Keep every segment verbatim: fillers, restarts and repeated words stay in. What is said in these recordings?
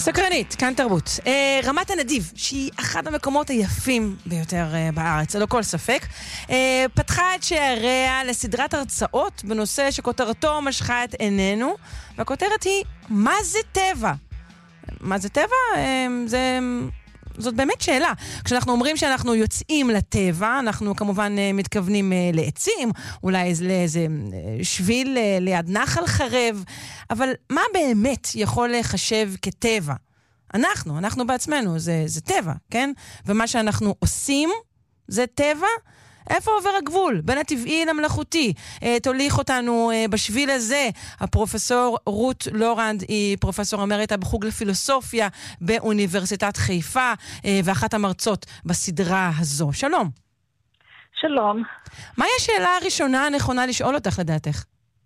סקרנית, כאן תרבות. אה, רמת הנדיב, שהיא אחד המקומות היפים ביותר אה, בארץ, לא כל ספק, אה, פתחה את שעריה לסדרת הרצאות בנושא שכותרתו משכה את עינינו, והכותרת היא, מה זה טבע? מה זה טבע? אה, זה... זאת באמת שאלה. כשאנחנו אומרים שאנחנו יוצאים לטבע, אנחנו כמובן מתכוונים לעצים, אולי לאיזה שביל ליד נחל חרב, אבל מה באמת יכול לחשב כטבע? אנחנו, אנחנו בעצמנו, זה, זה טבע, כן? ומה שאנחנו עושים זה טבע? איפה עובר הגבול? בין הטבעי למלאכותי. אה, תוליך אותנו אה, בשביל הזה. הפרופסור רות לורנד היא פרופסור אמריטה בחוג לפילוסופיה באוניברסיטת חיפה, אה, ואחת המרצות בסדרה הזו. שלום. שלום. מהי השאלה הראשונה הנכונה לשאול אותך לדעתך?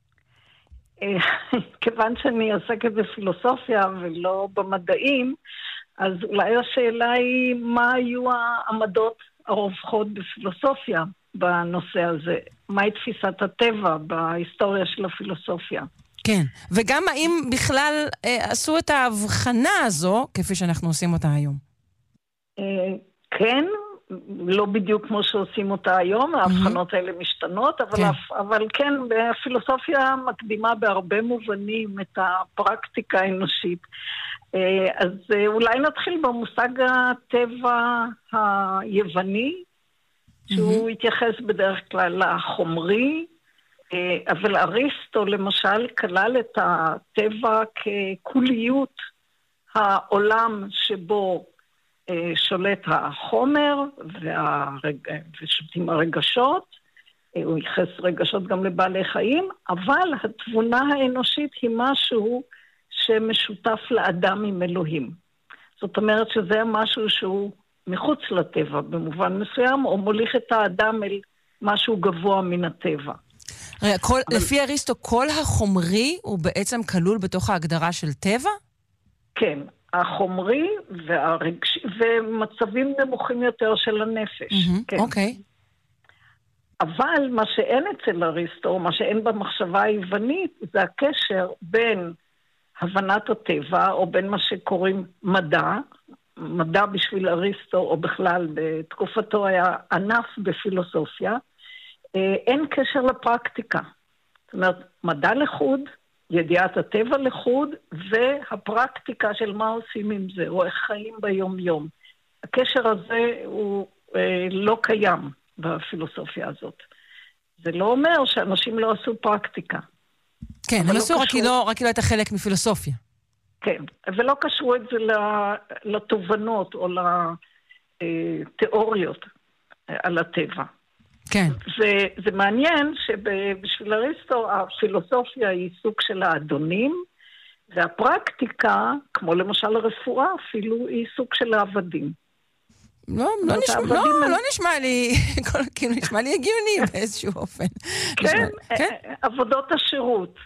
כיוון שאני עוסקת בפילוסופיה ולא במדעים, אז אולי השאלה היא מה היו העמדות הרווחות בפילוסופיה בנושא הזה. מהי תפיסת הטבע בהיסטוריה של הפילוסופיה? כן, וגם האם בכלל אה, עשו את ההבחנה הזו, כפי שאנחנו עושים אותה היום? אה, כן, לא בדיוק כמו שעושים אותה היום, ההבחנות האלה משתנות, אבל כן. אבל כן, הפילוסופיה מקדימה בהרבה מובנים את הפרקטיקה האנושית. אז אולי נתחיל במושג הטבע היווני, שהוא התייחס בדרך כלל לחומרי, אבל אריסטו למשל כלל את הטבע ככוליות העולם שבו שולט החומר ושותים הרגשות, הוא ייחס רגשות גם לבעלי חיים, אבל התבונה האנושית היא משהו שמשותף לאדם עם אלוהים. זאת אומרת שזה משהו שהוא מחוץ לטבע במובן מסוים, או מוליך את האדם אל משהו גבוה מן הטבע. רגע, כל, אבל... לפי אריסטו, כל החומרי הוא בעצם כלול בתוך ההגדרה של טבע? כן, החומרי והרגש... ומצבים נמוכים יותר של הנפש. Mm-hmm, כן. אוקיי. אבל מה שאין אצל אריסטו, מה שאין במחשבה היוונית, זה הקשר בין הבנת הטבע, או בין מה שקוראים מדע, מדע בשביל אריסטו, או בכלל בתקופתו היה ענף בפילוסופיה, אין קשר לפרקטיקה. זאת אומרת, מדע לחוד, ידיעת הטבע לחוד, והפרקטיקה של מה עושים עם זה, או איך חיים ביום יום. הקשר הזה הוא אה, לא קיים בפילוסופיה הזאת. זה לא אומר שאנשים לא עשו פרקטיקה. כן, הם עשו, רק היא לא הייתה חלק מפילוסופיה. כן, ולא קשרו את זה לתובנות או לתיאוריות על הטבע. כן. זה, זה מעניין שבשביל אריסטו הפילוסופיה היא סוג של האדונים, והפרקטיקה, כמו למשל הרפואה אפילו, היא סוג של העבדים. לא, לא נשמע, לא, לא נשמע לי, כאילו נשמע לי הגיוני באיזשהו אופן. כן, עבודות השירות.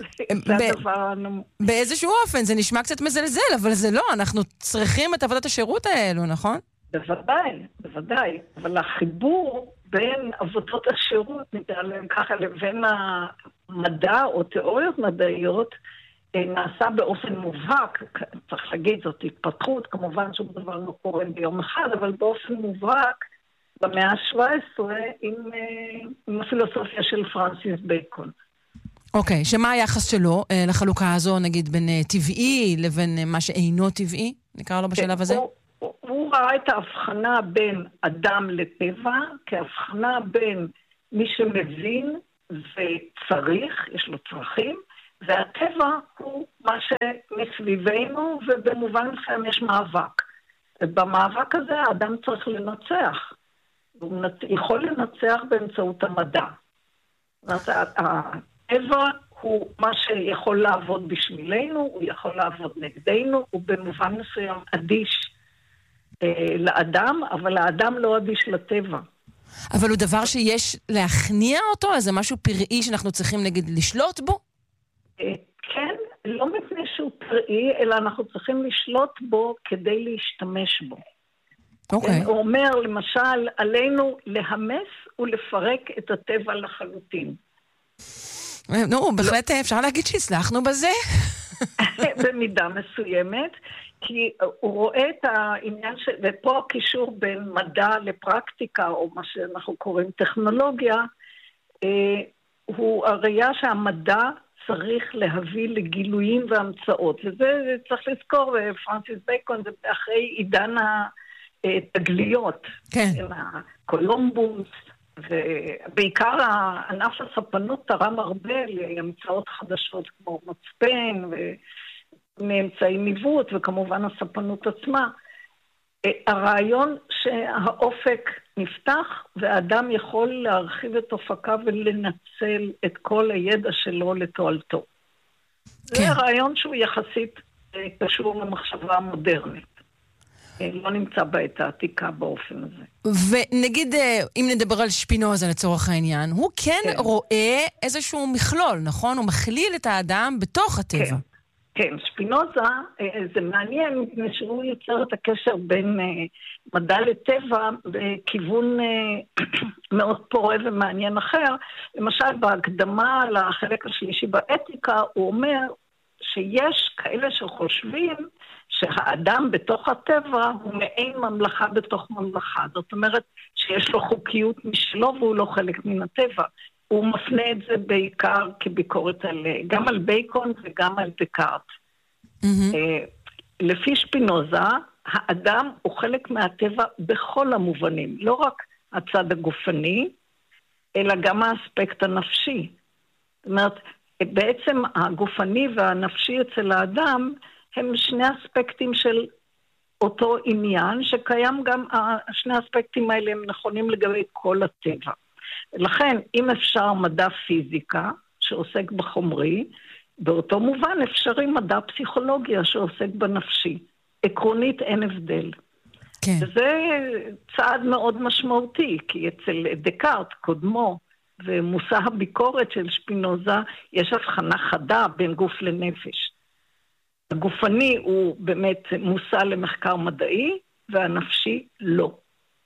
באיזשהו אופן, זה נשמע קצת מזלזל, אבל זה לא, אנחנו צריכים את עבודת השירות האלו, נכון? בוודאי, בוודאי. אבל החיבור בין עבודות השירות, נדע להם ככה, לבין המדע או תיאוריות מדעיות, נעשה באופן מובהק, צריך להגיד, זאת התפתחות, כמובן שום דבר לא קורה ביום אחד, אבל באופן מובהק, במאה ה-שבע עשרה, עם, עם הפילוסופיה של פרנסיס בייקון. אוקיי, okay, שמה היחס שלו לחלוקה הזו, נגיד, בין טבעי לבין מה שאינו טבעי? נקרא לו בשלב הזה? הוא, הוא, הוא ראה את ההבחנה בין אדם לטבע, כהבחנה בין מי שמבין וצריך, יש לו צרכים, והטבע הוא מה שמסביבנו, ובמובן מסוים יש מאבק. ובמאבק הזה האדם צריך לנצח. הוא יכול לנצח באמצעות המדע. הטבע הוא מה שיכול לעבוד בשבילנו, הוא יכול לעבוד נגדנו, הוא במובן מסוים אדיש אה, לאדם, אבל האדם לא אדיש לטבע. אבל הוא דבר שיש להכניע אותו? אז זה משהו פראי שאנחנו צריכים נגיד לשלוט בו? כן, לא מפני שהוא פראי, אלא אנחנו צריכים לשלוט בו כדי להשתמש בו. אוקיי. הוא אומר, למשל, עלינו להמס ולפרק את הטבע לחלוטין. נו, בהחלט אפשר להגיד שהצלחנו בזה. במידה מסוימת, כי הוא רואה את העניין של, ופה הקישור בין מדע לפרקטיקה, או מה שאנחנו קוראים טכנולוגיה, הוא הראייה שהמדע צריך להביא לגילויים והמצאות, וזה צריך לזכור, פרנסיס בייקון זה אחרי עידן התגליות, כן. קולומבוס, ובעיקר ענף הספנות תרם הרבה להמצאות חדשות כמו מצפן ומאמצעי ניווט, וכמובן הספנות עצמה. הרעיון שהאופק נפתח והאדם יכול להרחיב את אופקיו ולנצל את כל הידע שלו לתועלתו. כן. זה רעיון שהוא יחסית קשור למחשבה המודרנית. לא נמצא בעת העתיקה באופן הזה. ונגיד, אם נדבר על שפינוזה לצורך העניין, הוא כן, כן. רואה איזשהו מכלול, נכון? הוא מכליל את האדם בתוך הטבע. כן. כן, שפינוזה, זה מעניין, מפני שהוא יוצר את הקשר בין מדע לטבע בכיוון מאוד פורה ומעניין אחר. למשל, בהקדמה לחלק השלישי באתיקה, הוא אומר שיש כאלה שחושבים שהאדם בתוך הטבע הוא מעין ממלכה בתוך ממלכה. זאת אומרת שיש לו חוקיות משלו והוא לא חלק מן הטבע. הוא מפנה את זה בעיקר כביקורת על, גם על בייקון וגם על דקארט. Mm-hmm. לפי שפינוזה, האדם הוא חלק מהטבע בכל המובנים, לא רק הצד הגופני, אלא גם האספקט הנפשי. זאת אומרת, בעצם הגופני והנפשי אצל האדם הם שני אספקטים של אותו עניין, שקיים גם, שני האספקטים האלה הם נכונים לגבי כל הטבע. לכן, אם אפשר מדע פיזיקה שעוסק בחומרי, באותו מובן אפשרי מדע פסיכולוגיה שעוסק בנפשי. עקרונית אין הבדל. כן. וזה צעד מאוד משמעותי, כי אצל דקארט, קודמו, ומושא הביקורת של שפינוזה, יש הבחנה חדה בין גוף לנפש. הגופני הוא באמת מושא למחקר מדעי, והנפשי לא.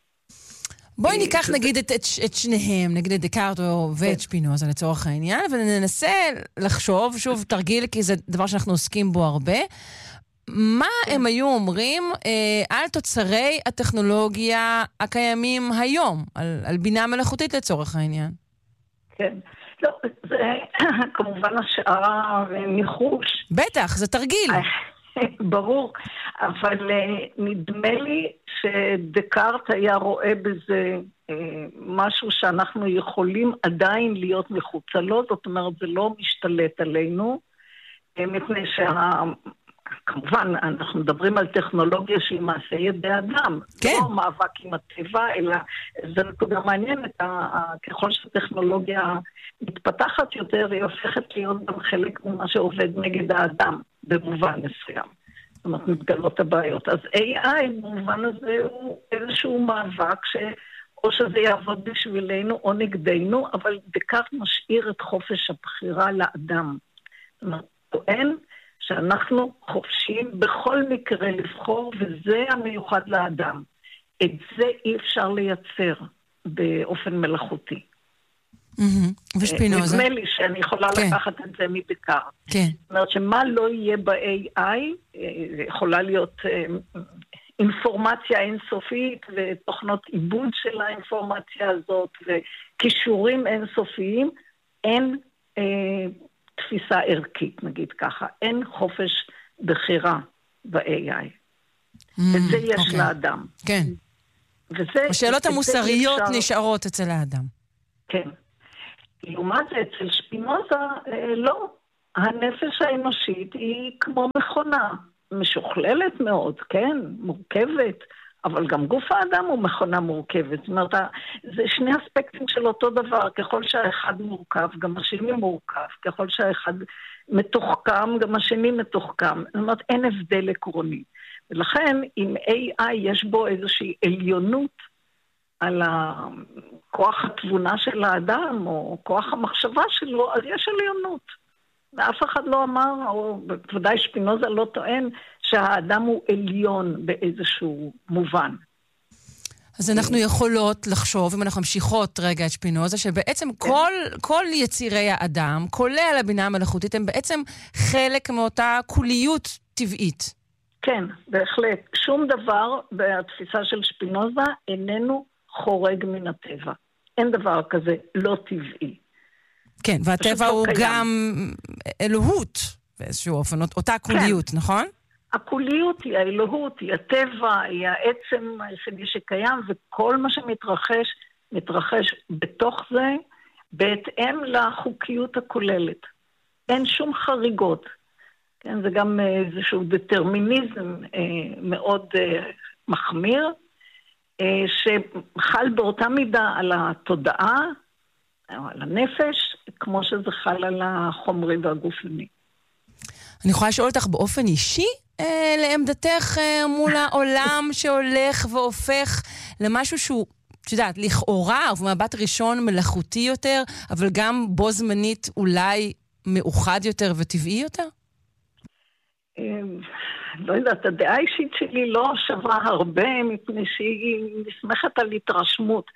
בואי ניקח נגיד את, את, את שניהם, נגיד את דקארט ואת שפינוזה לצורך העניין, וננסה לחשוב, שוב תרגיל, כי זה דבר שאנחנו עוסקים בו הרבה, מה הם היו אומרים אה, על תוצרי הטכנולוגיה הקיימים היום, על, על בינה מלאכותית לצורך העניין? כן, לא, זה כמובן השערה וניחוש. בטח, זה תרגיל. ברור, אבל נדמה לי שדקארט היה רואה בזה משהו שאנחנו יכולים עדיין להיות מחוצה לו, זאת אומרת, זה לא משתלט עלינו, מפני שה... כמובן, אנחנו מדברים על טכנולוגיה שהיא מעשה ידי אדם. כן. לא מאבק עם הטבע, אלא זה נקודה מעניינת. ככל שהטכנולוגיה מתפתחת יותר, היא הופכת להיות גם חלק ממה שעובד נגד האדם, במובן מסוים. זאת אומרת, מתגלות הבעיות. אז איי איי, במובן הזה, הוא איזשהו מאבק ש... או שזה יעבוד בשבילנו או נגדנו, אבל דקארט משאיר את חופש הבחירה לאדם. זאת אומרת, טוען שאנחנו חופשיים בכל מקרה לבחור, וזה המיוחד לאדם. את זה אי אפשר לייצר באופן מלאכותי. ושפינוזה? נדמה לי שאני יכולה לקחת את זה מדקארט. זאת אומרת שמה לא יהיה ב-איי איי, יכולה להיות אינפורמציה אינסופית, ותוכנות עיבוד של האינפורמציה הזאת, וקישורים אינסופיים, אין תפיסה ערכית, נגיד ככה. אין חופש בחירה ב-איי איי. וזה יש לאדם. כן. השאלות המוסריות נשארות אצל האדם. כן. לעומת זה, אצל שפינוזה, לא. הנפש האנושית היא כמו מכונה. משוכללת מאוד, כן? מורכבת. אבל גם גוף האדם הוא מכונה מורכבת. זאת אומרת, זה שני אספקטים של אותו דבר. ככל שהאחד מורכב, גם השני מורכב. ככל שהאחד מתוחכם, גם השני מתוחכם. זאת אומרת, אין הבדל עקרוני. ולכן, אם איי איי יש בו איזושהי עליונות על הכוח התבונה של האדם, או כוח המחשבה שלו, אז יש עליונות. ואף אחד לא אמר, או בוודאי שפינוזה לא טוען, שהאדם הוא עליון באיזשהו מובן. אז אנחנו יכולות לחשוב, אם אנחנו ממשיכות רגע את שפינוזה, שבעצם כל, כל יצירי האדם, כולל הבינה המלאכותית, הם בעצם חלק מאותה קוליות טבעית. כן, בהחלט. שום דבר בתפיסה של שפינוזה איננו חורג מן הטבע. אין דבר כזה לא טבעי. כן, והטבע הוא קיים. גם אלוהות באיזשהו אופן, אותה קוליות, כן. נכון? הקוליות היא האלוהות, היא הטבע, היא העצם היחידי שקיים, וכל מה שמתרחש, מתרחש בתוך זה, בהתאם לחוקיות הכוללת. אין שום חריגות. כן, זה גם איזשהו דטרמיניזם אה, מאוד אה, מחמיר, אה, שחל באותה מידה על התודעה, על הנפש, כמו שזה חל על החומרי והגופני. אני יכולה לשאול אותך באופן אישי, אה, לעמדתך אה, מול העולם שהולך והופך למשהו שהוא, שדעת, לכאורה, ובמבט ראשון מלאכותי יותר, אבל גם בו זמנית אולי מאוחד יותר וטבעי יותר? לא יודעת, הדעה האישית שלי לא שווה הרבה, מפני שהיא נסמכת על התרשמות.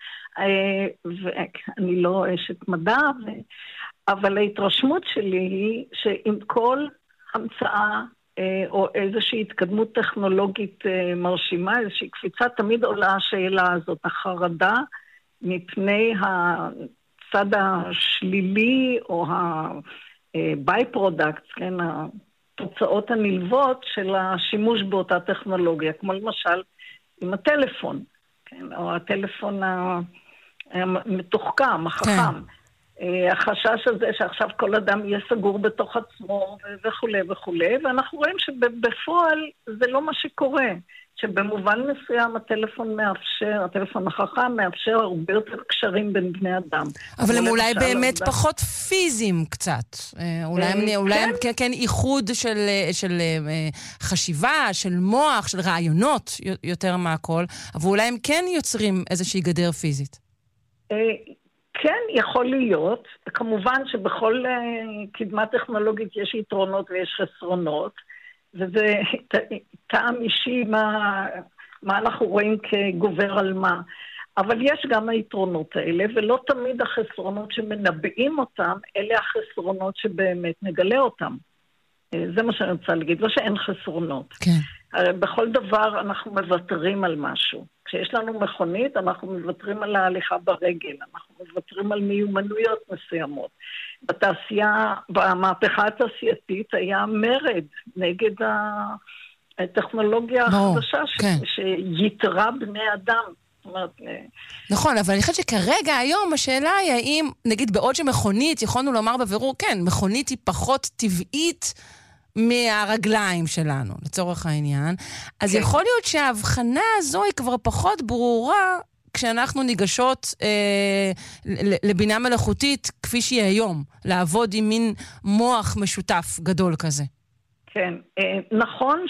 ואני לא אשת מדע, אבל ההתרשמות שלי היא שעם כל המצאה או איזושהי התקדמות טכנולוגית מרשימה, איזושהי קפיצה, תמיד עולה השאלה הזאת, החרדה מפני הצד השלילי או ה-by products, כן, התוצאות הנלוות של השימוש באותה טכנולוגיה, כמו למשל עם הטלפון, כן, או הטלפון המתוחכם, החכם. כן. החשש הזה שעכשיו כל אדם יהיה סגור בתוך עצמו וכו' וכו', ואנחנו רואים שבפועל זה לא מה שקורה, שבמובן מסוים הטלפון מאפשר, הטלפון החכם מאפשר הרבה יותר קשרים בין בני אדם. אבל הם אולי באמת פחות פיזיים קצת. אולי הם אולי הם כן איחוד של של חשיבה, של מוח, של רעיונות יותר מהכל, אבל אולי הם כן יוצרים איזושהי גדר פיזית. כן, יכול להיות. כמובן שבכל קדמה טכנולוגית יש יתרונות ויש חסרונות, וזה טעם אישי מה, מה אנחנו רואים כגובר על מה. אבל יש גם היתרונות האלה, ולא תמיד החסרונות שמנבאים אותם, אלה החסרונות שבאמת נגלה אותם. זה מה שאני רוצה להגיד, לא שאין חסרונות. כן. הרי בכל דבר אנחנו מוותרים על משהו. כשיש לנו מכונית, אנחנו מוותרים על ההליכה ברגל, אנחנו מוותרים על מיומנויות מסוימות. בתעשייה, במהפכה התעשייתית היה מרד נגד הטכנולוגיה החדשה כן. שיתרה בני אדם. נכון, אבל אני חושבת שכרגע היום השאלה היא האם, נגיד בעוד שמכונית, יכולנו לומר בבירור, כן, מכונית היא פחות טבעית מהרגליים שלנו, לצורך העניין. אז כן. יכול להיות שההבחנה הזו היא כבר פחות ברורה כשאנחנו ניגשות אה, לבינה מלאכותית כפי שהיא היום, לעבוד עם מין מוח משותף גדול כזה. כן, אה, נכון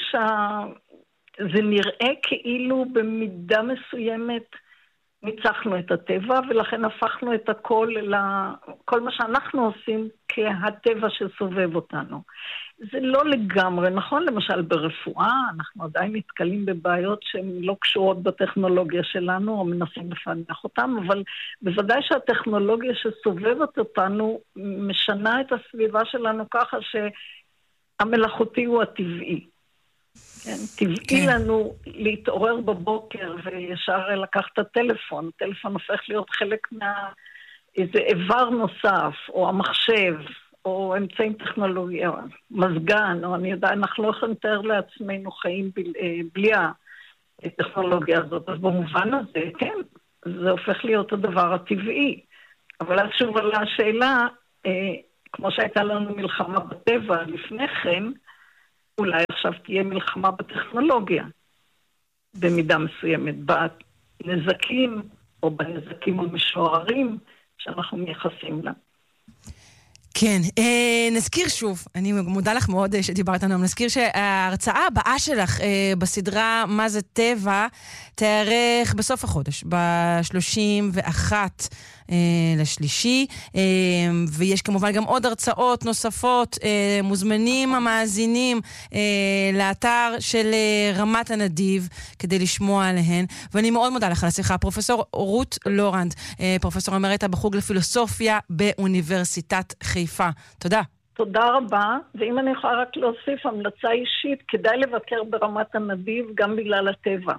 שזה נראה כאילו במידה מסוימת ניצחנו את הטבע, ולכן הפכנו את הכל, כל מה שאנחנו עושים כהטבע שסובב אותנו. זה לא לגמרי נכון, למשל ברפואה, אנחנו עדיין נתקלים בבעיות שהן לא קשורות בטכנולוגיה שלנו, או מנסים לפענח אותן, אבל בוודאי שהטכנולוגיה שסובבת אותנו משנה את הסביבה שלנו ככה שהמלאכותי הוא הטבעי. כן, טבעי כן. לנו להתעורר בבוקר וישר לקח את הטלפון. הטלפון הופך להיות חלק מה... איזה איבר נוסף, או המחשב, או אמצעים טכנולוגיה, מזגן, או אני יודע, אנחנו לא יכולים לתאר לעצמנו חיים בלי, בלי הטכנולוגיה הזאת. אז במובן הזה, כן, זה הופך להיות הדבר הטבעי. אבל אז שוב עלה השאלה, כמו שהייתה לנו מלחמה בטבע לפני כן, אולי עכשיו תהיה מלחמה בטכנולוגיה, במידה מסוימת, בנזקים או בנזקים המשוערים שאנחנו מייחסים לה. כן, אה, נזכיר שוב, אני מודה לך מאוד שדיברת לנו, נזכיר שההרצאה הבאה שלך אה, בסדרה מה זה טבע תארך בסוף החודש, ב-שלושים ואחת לשלישי, ויש כמובן גם עוד הרצאות נוספות, מוזמנים המאזינים לאתר של רמת הנדיב כדי לשמוע עליהן, ואני מאוד מודה לך על השיחה, פרופסור רות לורנד, פרופסור אמריטה בחוג לפילוסופיה באוניברסיטת חיפה. תודה. תודה רבה, ואם אני יכולה רק להוסיף המלצה אישית, כדאי לבקר ברמת הנדיב גם בגלל הטבע.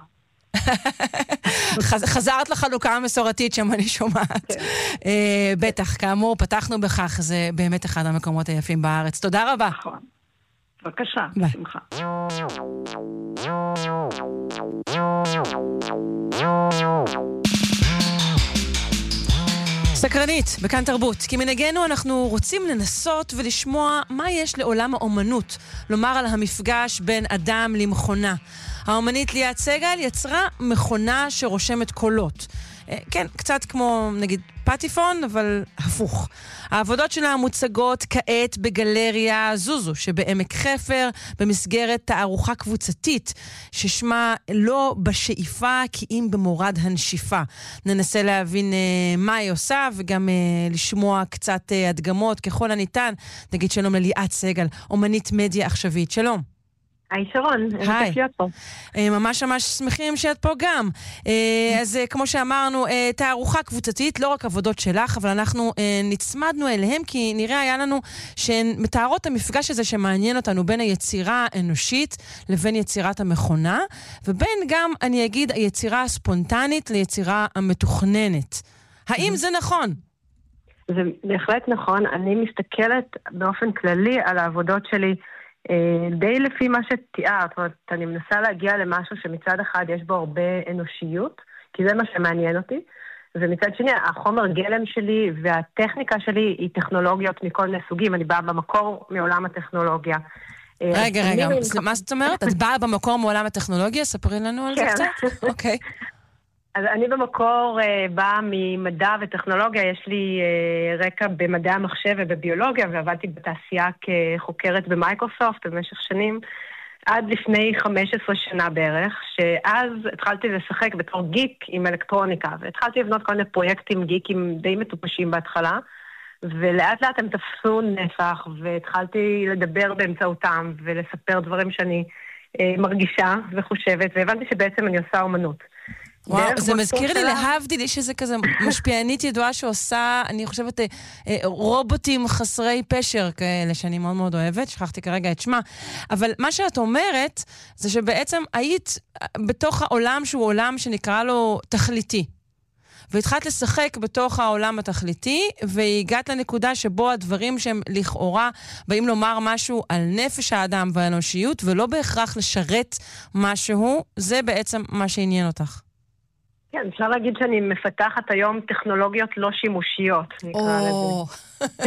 חזרת לחלוקה המסורתית שם אני שומעת. בטח, כאמור, פתחנו בכך, זה באמת אחד המקומות היפים בארץ. תודה רבה. נכון. בבקשה, בשמחה. סקרנית, בכאן תרבות. כי מנגנו אנחנו רוצים לנסות ולשמוע מה יש לעולם האומנות, לומר על המפגש בין אדם למכונה. האומנית ליאת סגל יצרה מכונה שרושמת קולות. כן, קצת כמו נגיד פטיפון, אבל הפוך. העבודות שלה מוצגות כעת בגלריה זוזו שבעמק חפר, במסגרת תערוכה קבוצתית ששמה לא בשאיפה כי אם במורד הנשיפה. ננסה להבין uh, מה היא עושה וגם uh, לשמוע קצת uh, הדגמות ככל הניתן. נגיד שלום לליאת סגל, אומנית מדיה עכשווית. שלום. היי שרון, איזה כיף להיות פה. ממש ממש שמחים שאת פה גם. אז כמו שאמרנו, תערוכה קבוצתית, לא רק עבודות שלך, אבל אנחנו נצמדנו אליהם, כי נראה היה לנו שהן מתארות המפגש הזה שמעניין אותנו בין היצירה האנושית לבין יצירת המכונה, ובין גם, אני אגיד, היצירה הספונטנית ליצירה המתוכננת. האם זה נכון? זה בהחלט נכון. אני מסתכלת באופן כללי על העבודות שלי, די לפי מה שתיארת, זאת אומרת, אני מנסה להגיע למשהו שמצד אחד יש בו הרבה אנושיות, כי זה מה שמעניין אותי, ומצד שני, החומר גלם שלי והטכניקה שלי היא טכנולוגיות מכל מיני סוגים, אני באה במקור מעולם הטכנולוגיה. רגע, רגע, מה זאת אומרת? את באה במקור מעולם הטכנולוגיה? ספרי לנו על זה קצת? אוקיי. אז אני במקור uh, באה ממדע וטכנולוגיה, יש לי uh, רקע במדעי המחשב ובביולוגיה, ועבדתי בתעשייה כחוקרת במייקרוסופט במשך שנים, עד לפני חמש עשרה שנה בערך, שאז התחלתי לשחק בתור גיק עם אלקטרוניקה, והתחלתי לבנות כל מיני פרויקטים גיקים די מטופשים בהתחלה, ולאט לאט הם תפסו נפח, והתחלתי לדבר באמצעותם, ולספר דברים שאני uh, מרגישה וחושבת, והבנתי שבעצם אני עושה אומנות. וואו, זה מזכיר לי להבדיל, יש איזה כזה משפיענית ידועה שעושה, אני חושבת, רובוטים חסרי פשר כאלה, שאני מאוד מאוד אוהבת, שכחתי כרגע את שמה, אבל מה שאת אומרת, זה שבעצם היית בתוך העולם שהוא עולם שנקרא לו תכליתי, והתחלת לשחק בתוך העולם התכליתי, והגעת לנקודה שבו הדברים שהם לכאורה באים לומר משהו על נפש האדם והאנושיות, ולא בהכרח לשרת משהו, זה בעצם מה שעניין אותך. כן, אפשר להגיד שאני מפתחת היום טכנולוגיות לא שימושיות, נקרא לזה.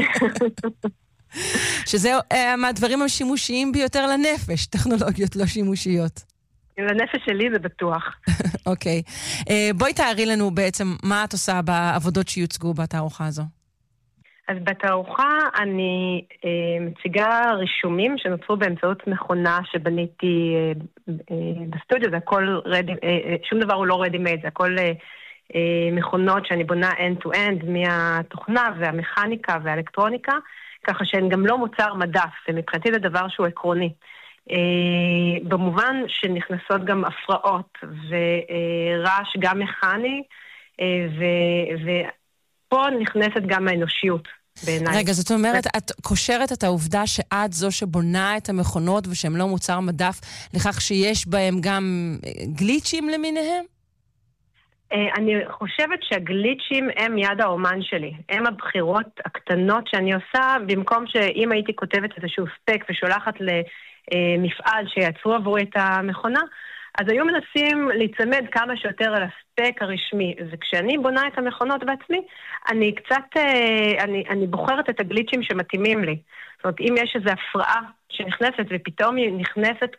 שזה מהדברים השימושיים ביותר לנפש, טכנולוגיות לא שימושיות. לנפש שלי זה בטוח. אוקיי. בואי תארי לנו בעצם מה את עושה בעבודות שיוצגו בתערוכה הזו. אז בתערוכה אני אה, מציגה רישומים שנוצרו באמצעות מכונה שבניתי אה, אה, בסטודיו, זה הכל רדי, אה, שום דבר הוא לא ready made, זה הכל אה, אה, מכונות שאני בונה end to end מהתוכנה והמכניקה והאלקטרוניקה, ככה שהן גם לא מוצר מדף, ומבחינתי זה דבר שהוא עקרוני. אה, במובן שנכנסות גם הפרעות ורעש גם מכני, אה, ו... ו פה נכנסת גם האנושיות בעיניי. רגע, זאת אומרת, את קושרת את העובדה שאת זו שבונה את המכונות ושהם לא מוצר מדף, לכך שיש בהם גם גליצ'ים למיניהם? אני חושבת שהגליצ'ים הם יד האומן שלי. הם הבחירות הקטנות שאני עושה, במקום שאם הייתי כותבת איזשהו ספק ושולחת למפעל שיצרו עבורי את המכונה, אז היו מנסים להצמד כמה שיותר על הספק הרשמי. וכשאני בונה את המכונות בעצמי, אני קצת, אני, אני בוחרת את הגליצ'ים שמתאימים לי. זאת אומרת, אם יש איזו הפרעה שנכנסת ופתאום היא נכנסת